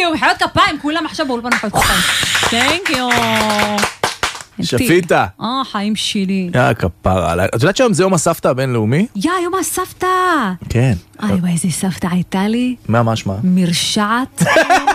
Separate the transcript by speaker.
Speaker 1: יו, מחיאות כפיים, כולם עכשיו באולפן מחיאות כפיים. Thank you.
Speaker 2: שפיטה.
Speaker 1: חיים שלי.
Speaker 2: כפרה עליי. את יודעת שהיום זה יום הסבתא הבינלאומי?
Speaker 1: יום הסבתא.
Speaker 2: כן.
Speaker 1: וואי, איזה סבתא הייתה לי.
Speaker 2: מה?
Speaker 1: מרשעת.